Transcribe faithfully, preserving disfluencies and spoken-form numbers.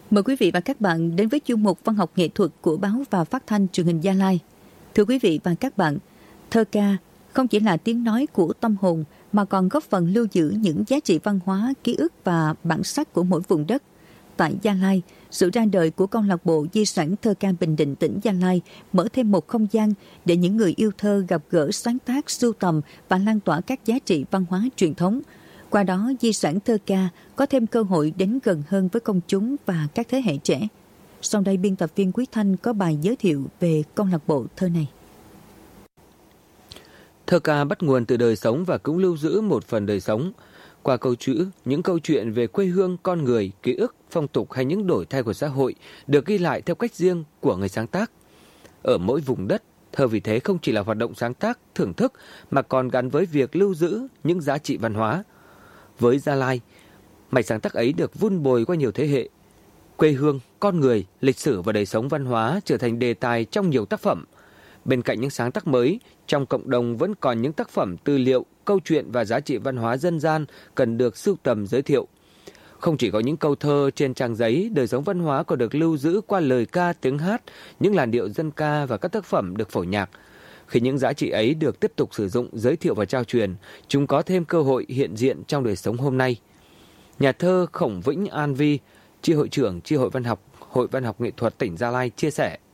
Mời quý vị và các bạn đến với chuyên mục văn học nghệ thuật của báo và phát thanh truyền hình Gia Lai. Thưa quý vị và các bạn, thơ ca không chỉ là tiếng nói của tâm hồn mà còn góp phần lưu giữ những giá trị văn hóa, ký ức và bản sắc của mỗi vùng đất. Tại Gia Lai, sự ra đời của câu lạc bộ di sản thơ ca Bình Định tỉnh Gia Lai mở thêm một không gian để những người yêu thơ gặp gỡ, sáng tác, sưu tầm và lan tỏa các giá trị văn hóa truyền thống. Qua đó, di sản thơ ca có thêm cơ hội đến gần hơn với công chúng và các thế hệ trẻ. Sau đây, biên tập viên Quý Thanh có bài giới thiệu về câu lạc bộ thơ này. Thơ ca bắt nguồn từ đời sống và cũng lưu giữ một phần đời sống. Qua câu chữ, những câu chuyện về quê hương, con người, ký ức, phong tục hay những đổi thay của xã hội được ghi lại theo cách riêng của người sáng tác. Ở mỗi vùng đất, thơ vì thế không chỉ là hoạt động sáng tác, thưởng thức mà còn gắn với việc lưu giữ những giá trị văn hóa. Với Gia Lai, mạch sáng tác ấy được vun bồi qua nhiều thế hệ. Quê hương, con người, lịch sử và đời sống văn hóa trở thành đề tài trong nhiều tác phẩm. Bên cạnh những sáng tác mới, trong cộng đồng vẫn còn những tác phẩm tư liệu, câu chuyện và giá trị văn hóa dân gian cần được sưu tầm giới thiệu. Không chỉ có những câu thơ trên trang giấy, đời sống văn hóa còn được lưu giữ qua lời ca, tiếng hát, những làn điệu dân ca và các tác phẩm được phổ nhạc. Khi những giá trị ấy được tiếp tục sử dụng, giới thiệu và trao truyền, chúng có thêm cơ hội hiện diện trong đời sống hôm nay. Nhà thơ Khổng Vĩnh An Vi, chi hội trưởng chi hội văn học, Hội Văn học Nghệ thuật tỉnh Gia Lai chia sẻ.